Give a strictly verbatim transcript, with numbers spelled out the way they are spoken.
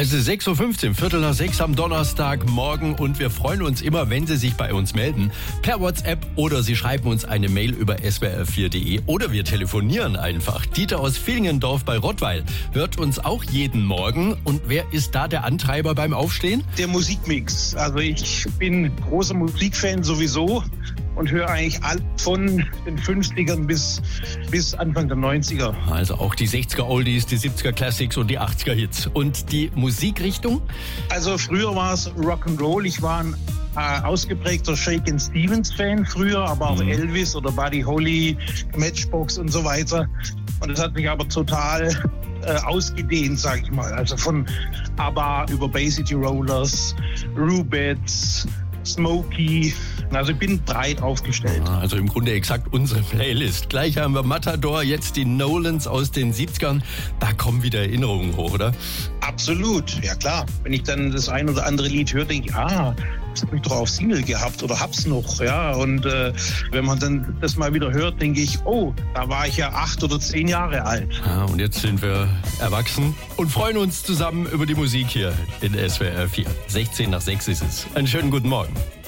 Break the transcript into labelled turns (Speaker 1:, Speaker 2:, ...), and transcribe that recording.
Speaker 1: Es ist sechs Uhr fünfzehn, Viertel nach sechs am Donnerstagmorgen und wir freuen uns immer, wenn Sie sich bei uns melden. Per WhatsApp oder Sie schreiben uns eine Mail über s w r vier punkt d e oder wir telefonieren einfach. Dieter aus Villingendorf bei Rottweil hört uns auch jeden Morgen. Und wer ist da der Antreiber beim Aufstehen?
Speaker 2: Der Musikmix. Also ich bin großer Musikfan sowieso und höre eigentlich alles von den fünfzigern bis, bis Anfang der neunziger.
Speaker 1: Also auch die sechziger Oldies, die siebziger Classics und die achtziger Hits. Und die Musikrichtung?
Speaker 2: Also früher war es Rock'n'Roll. Ich war ein äh, ausgeprägter Shakin' Stevens Fan früher, aber auch mhm. Elvis oder Buddy Holly, Matchbox und so weiter. Und das hat mich aber total äh, ausgedehnt, sag ich mal. Also von ABBA über Bay City Rollers, Rubettes, Smokey. Also ich bin breit aufgestellt.
Speaker 1: Also im Grunde exakt unsere Playlist. Gleich haben wir Matador, jetzt die Nolans aus den siebzigern. Da kommen wieder Erinnerungen hoch, oder?
Speaker 2: Absolut, ja klar. Wenn ich dann das ein oder andere Lied höre, denke ich, ah, das habe ich doch auf Single gehabt oder hab's noch. Ja, und äh, wenn man dann das mal wieder hört, denke ich, oh, da war ich ja acht oder zehn Jahre alt.
Speaker 1: Ja, und jetzt sind wir erwachsen und freuen uns zusammen über die Musik hier in S W R vier. sechzehn nach sechs ist es. Einen schönen guten Morgen.